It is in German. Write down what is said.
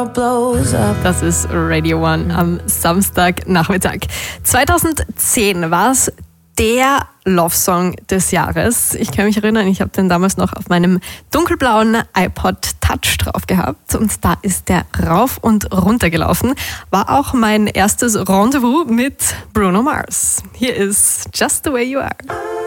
Das ist Radio One am Samstagnachmittag. 2010 war es der Love-Song des Jahres. Ich kann mich erinnern, ich habe den damals noch auf meinem dunkelblauen iPod Touch drauf gehabt und da ist der rauf und runter gelaufen. War auch mein erstes Rendezvous mit Bruno Mars. Hier ist Just the Way You Are.